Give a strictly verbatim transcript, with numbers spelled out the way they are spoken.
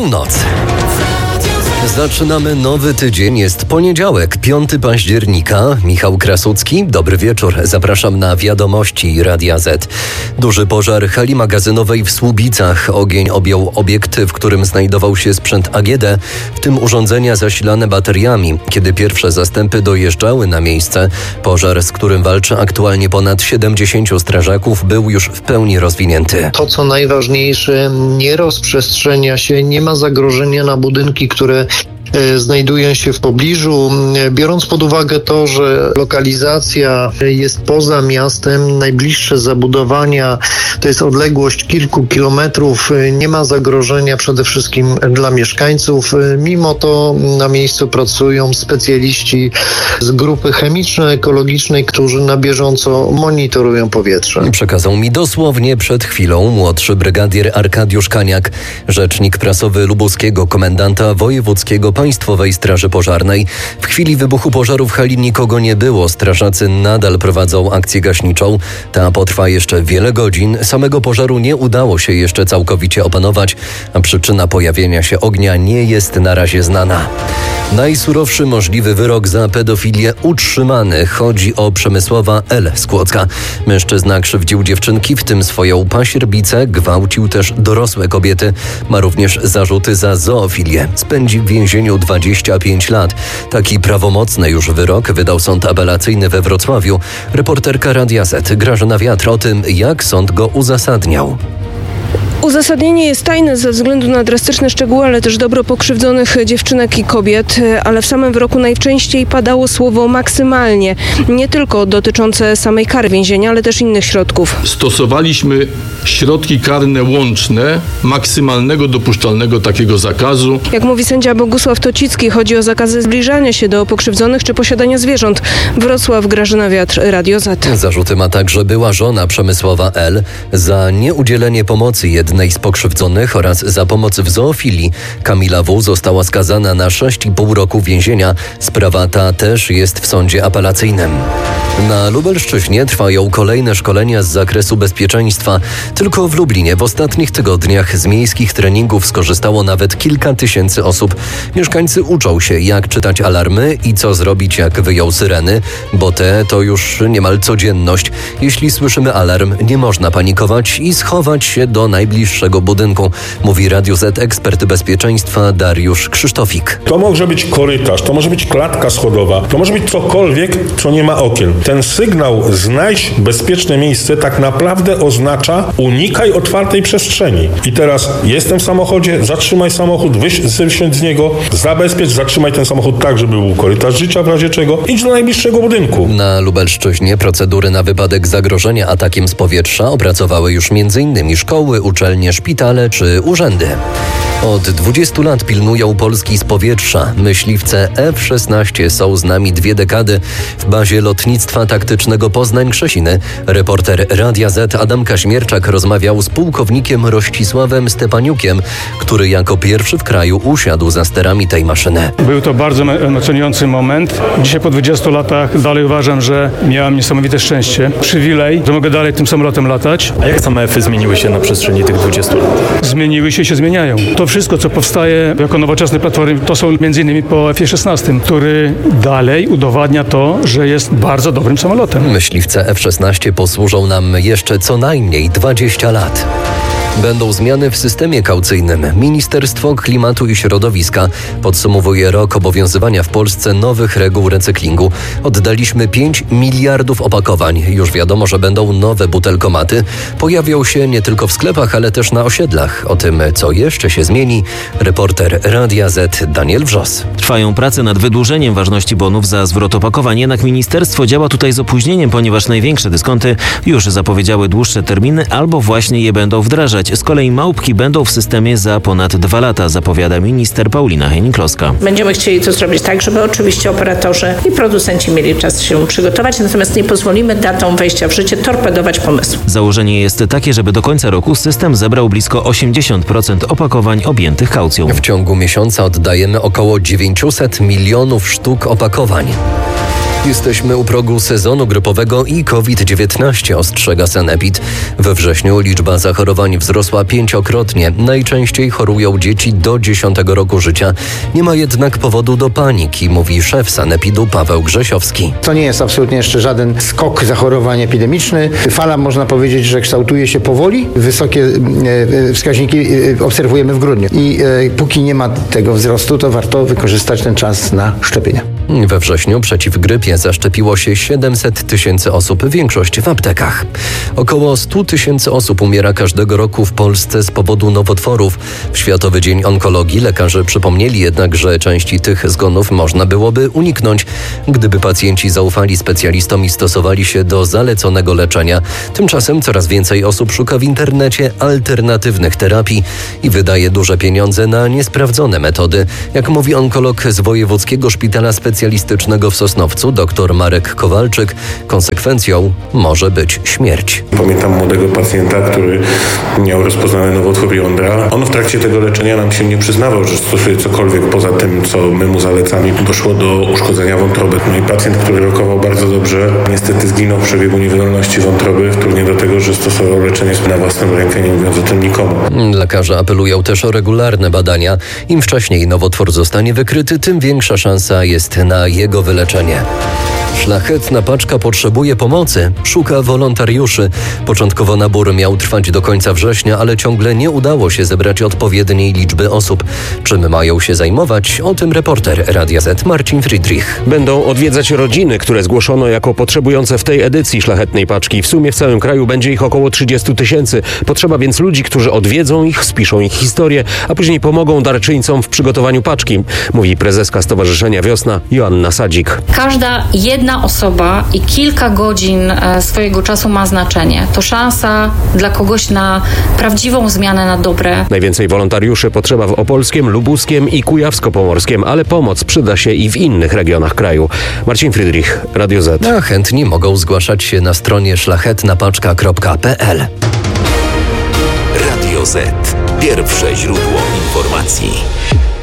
Północ. Zaczynamy nowy tydzień, jest poniedziałek, piątego października. Michał Krasucki, dobry wieczór. Zapraszam na wiadomości Radia Z. Duży pożar hali magazynowej w Słubicach. Ogień objął obiekt, w którym znajdował się sprzęt A G D, w tym urządzenia zasilane bateriami. Kiedy pierwsze zastępy dojeżdżały na miejsce, pożar, z którym walczy aktualnie ponad siedemdziesięciu strażaków, był już w pełni rozwinięty. To, co najważniejsze, nie rozprzestrzenia się, nie ma zagrożenia na budynki, które znajdują się w pobliżu. Biorąc pod uwagę to, że lokalizacja jest poza miastem, najbliższe zabudowania to jest odległość kilku kilometrów, nie ma zagrożenia przede wszystkim dla mieszkańców. Mimo to na miejscu pracują specjaliści z grupy chemiczno-ekologicznej, którzy na bieżąco monitorują powietrze. Przekazał mi dosłownie przed chwilą młodszy brygadier Arkadiusz Kaniak, rzecznik prasowy lubuskiego komendanta wojewódzkiego Państwowej Straży Pożarnej. W chwili wybuchu pożaru w hali nikogo nie było. Strażacy nadal prowadzą akcję gaśniczą. Ta potrwa jeszcze wiele godzin. Samego pożaru nie udało się jeszcze całkowicie opanować, a przyczyna pojawienia się ognia nie jest na razie znana. Najsurowszy możliwy wyrok za pedofilię utrzymany. Chodzi o Przemysława L. z Kłodzka. Mężczyzna krzywdził dziewczynki, w tym swoją pasierbicę, gwałcił też dorosłe kobiety. Ma również zarzuty za zoofilię. Spędzi w więzieniu dwadzieścia pięć lat. Taki prawomocny już wyrok wydał sąd apelacyjny we Wrocławiu. Reporterka Radia Z Grażyna Wiatr o tym, jak sąd go uzasadniał. Uzasadnienie jest tajne ze względu na drastyczne szczegóły, ale też dobro pokrzywdzonych dziewczynek i kobiet, ale w samym wyroku najczęściej padało słowo maksymalnie, nie tylko dotyczące samej kary więzienia, ale też innych środków. Stosowaliśmy środki karne łączne maksymalnego dopuszczalnego takiego zakazu. Jak mówi sędzia Bogusław Tocicki, chodzi o zakazy zbliżania się do pokrzywdzonych czy posiadania zwierząt. Wrocław, Grażyna Wiatr, Radio Z. Zarzuty ma także była żona Przemysława L. za nieudzielenie pomocy jednej z pokrzywdzonych oraz za pomoc w zoofilii. Kamila W. została skazana na sześć i pół roku więzienia. Sprawa ta też jest w sądzie apelacyjnym. Na Lubelszczyźnie trwają kolejne szkolenia z zakresu bezpieczeństwa. Tylko w Lublinie w ostatnich tygodniach z miejskich treningów skorzystało nawet kilka tysięcy osób. Mieszkańcy uczą się, jak czytać alarmy i co zrobić, jak wyją syreny, bo te to już niemal codzienność. Jeśli słyszymy alarm, nie można panikować i schować się do najbliższego budynku, mówi Radio Z ekspert bezpieczeństwa Dariusz Krzysztofik. To może być korytarz, to może być klatka schodowa, to może być cokolwiek, co nie ma okien. Ten sygnał znajdź bezpieczne miejsce tak naprawdę oznacza unikaj otwartej przestrzeni. I teraz jestem w samochodzie, zatrzymaj samochód, wysiądź z niego, zabezpiecz, zatrzymaj ten samochód tak, żeby był korytarz życia w razie czego, idź do najbliższego budynku. Na Lubelszczyźnie procedury na wypadek zagrożenia atakiem z powietrza opracowały już między innymi szkoły, uczelnie, szpitale czy urzędy. Od dwudziestu lat pilnują Polski z powietrza. Myśliwce F szesnaście są z nami dwie dekady. W bazie lotnictwa taktycznego Poznań-Krzesiny reporter Radia Z Adam Kaźmierczak rozmawiał z pułkownikiem Rościsławem Stepaniukiem, który jako pierwszy w kraju usiadł za sterami tej maszyny. Był to bardzo emocjonujący moment. Dzisiaj po dwudziestu latach dalej uważam, że miałem niesamowite szczęście, przywilej, że mogę dalej tym samolotem latać. A jak same F-y zmieniły się na przestrzeni tych dwudziestu lat? Zmieniły się i się zmieniają. To wszystko, co powstaje jako nowoczesne platformy, to są między innymi po F szesnaście, który dalej udowadnia to, że jest bardzo dobrym samolotem. Myśliwce F szesnaście posłużą nam jeszcze co najmniej dwadzieścia lat. Będą zmiany w systemie kaucyjnym. Ministerstwo Klimatu i Środowiska podsumowuje rok obowiązywania w Polsce nowych reguł recyklingu. Oddaliśmy pięć miliardów opakowań. Już wiadomo, że będą nowe butelkomaty. Pojawią się nie tylko w sklepach, ale też na osiedlach. O tym, co jeszcze się zmieni, reporter Radia Z Daniel Wrzos. Trwają prace nad wydłużeniem ważności bonów za zwrot opakowań. Jednak ministerstwo działa tutaj z opóźnieniem, ponieważ największe dyskonty już zapowiedziały dłuższe terminy albo właśnie je będą wdrażać. Z kolei małpki będą w systemie za ponad dwa lata, zapowiada minister Paulina Hennig-Kloska. Będziemy chcieli to zrobić tak, żeby oczywiście operatorzy i producenci mieli czas się przygotować, natomiast nie pozwolimy datą wejścia w życie torpedować pomysłu. Założenie jest takie, żeby do końca roku system zebrał blisko osiemdziesiąt procent opakowań objętych kaucją. W ciągu miesiąca oddajemy około dziewięćset milionów sztuk opakowań. Jesteśmy u progu sezonu grypowego i COVID dziewiętnaście, ostrzega Sanepid. We wrześniu liczba zachorowań wzrosła pięciokrotnie. Najczęściej chorują dzieci do dziesiątego roku życia. Nie ma jednak powodu do paniki, mówi szef Sanepidu Paweł Grzesiowski. To nie jest absolutnie jeszcze żaden skok zachorowań epidemiczny. Fala, można powiedzieć, że kształtuje się powoli. Wysokie wskaźniki obserwujemy w grudniu. I póki nie ma tego wzrostu, to warto wykorzystać ten czas na szczepienia. We wrześniu przeciw grypie zaszczepiło się siedemset tysięcy osób, większość w aptekach. Około sto tysięcy osób umiera każdego roku w Polsce z powodu nowotworów. W Światowy Dzień Onkologii lekarze przypomnieli jednak, że części tych zgonów można byłoby uniknąć, gdyby pacjenci zaufali specjalistom i stosowali się do zaleconego leczenia. Tymczasem coraz więcej osób szuka w internecie alternatywnych terapii i wydaje duże pieniądze na niesprawdzone metody. Jak mówi onkolog z Wojewódzkiego Szpitala Specjalistycznego w Sosnowcu, dr Marek Kowalczyk, konsekwencją może być śmierć. Pamiętam młodego pacjenta, który miał rozpoznany nowotwór jądra. On w trakcie tego leczenia nam się nie przyznawał, że stosuje cokolwiek poza tym, co my mu zalecamy. Doszło do uszkodzenia wątroby. No i pacjent, który rokował bardzo dobrze, niestety zginął w przebiegu niewydolności wątroby, wtórnie do tego, że stosował leczenie na własną rękę, nie mówiąc o tym nikomu. Lekarze apelują też o regularne badania. Im wcześniej nowotwór zostanie wykryty, tym większa szansa jest na jego wyleczenie. Szlachetna paczka potrzebuje pomocy, szuka wolontariuszy. Początkowo nabór miał trwać do końca września, ale ciągle nie udało się zebrać odpowiedniej liczby osób. Czym mają się zajmować? O tym reporter Radia Z Marcin Friedrich. Będą odwiedzać rodziny, które zgłoszono jako potrzebujące w tej edycji Szlachetnej Paczki. W sumie w całym kraju będzie ich około trzydzieści tysięcy. Potrzeba więc ludzi, którzy odwiedzą ich, spiszą ich historię, a później pomogą darczyńcom w przygotowaniu paczki, mówi prezeska Stowarzyszenia Wiosna Joanna Sadzik. Każda jedna osoba i kilka godzin swojego czasu ma znaczenie. To szansa dla kogoś na prawdziwą zmianę na dobre. Najwięcej wolontariuszy potrzeba w Opolskiem, Lubuskiem i Kujawsko-Pomorskiem, ale pomoc przyda się i w innych regionach kraju. Marcin Friedrich, Radio Z. A chętni mogą zgłaszać się na stronie szlachetna paczka kropka p l. Radio Z. Pierwsze źródło informacji.